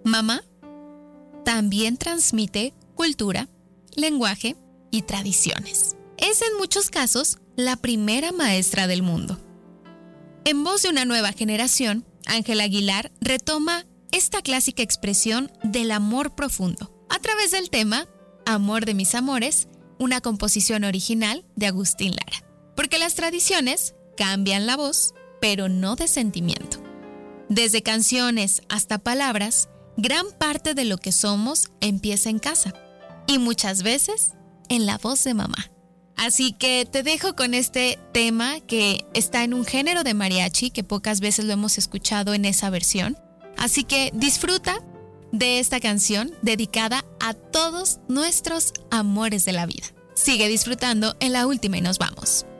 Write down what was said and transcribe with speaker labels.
Speaker 1: Mamá también transmite cultura, lenguaje y tradiciones. Es en muchos casos la primera maestra del mundo. En voz de una nueva generación, Ángela Aguilar retoma esta clásica expresión del amor profundo a través del tema Amor de mis amores, una composición original de Agustín Lara. Porque las tradiciones cambian la voz, pero no de sentimiento. Desde canciones hasta palabras, gran parte de lo que somos empieza en casa y muchas veces en la voz de mamá. Así que te dejo con este tema que está en un género de mariachi que pocas veces lo hemos escuchado en esa versión. Así que disfruta de esta canción dedicada a todos nuestros amores de la vida. Sigue disfrutando en La Última y nos vamos.